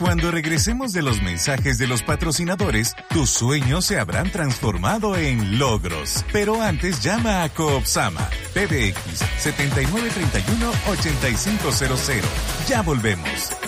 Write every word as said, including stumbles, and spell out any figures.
Cuando regresemos de los mensajes de los patrocinadores, tus sueños se habrán transformado en logros. Pero antes llama a Coopsama, P B X setenta y nueve treinta y uno ochenta y cinco cero cero. Ya volvemos.